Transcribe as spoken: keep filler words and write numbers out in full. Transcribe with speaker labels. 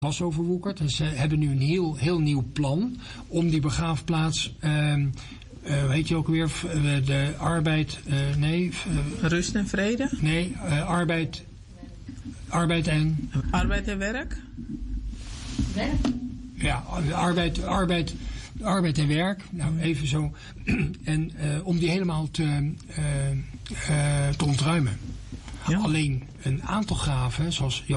Speaker 1: was overwoekerd. En ze hebben nu een heel, heel nieuw plan om die begraafplaats, uh, uh, weet je ook weer, uh, de arbeid, uh, nee. Uh,
Speaker 2: Rust en vrede?
Speaker 1: Nee, uh, arbeid, arbeid en...
Speaker 2: Arbeid en werk?
Speaker 3: Werk?
Speaker 1: Ja, arbeid, arbeid, arbeid en werk. Nou, even zo. En uh, om die helemaal te, uh, uh, te ontruimen. Ja. Alleen een aantal graven, zoals